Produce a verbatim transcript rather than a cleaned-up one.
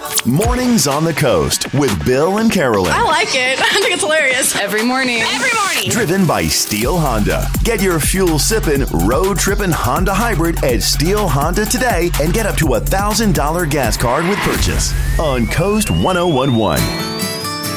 Mornings on the Coast with Bill and Carolyn. I like it. I think it's hilarious. Every morning. Every morning. Driven by Steel Honda. Get your fuel sipping, road tripping Honda hybrid at Steel Honda today and get up to a one thousand dollars gas card with purchase on Coast one oh one point one.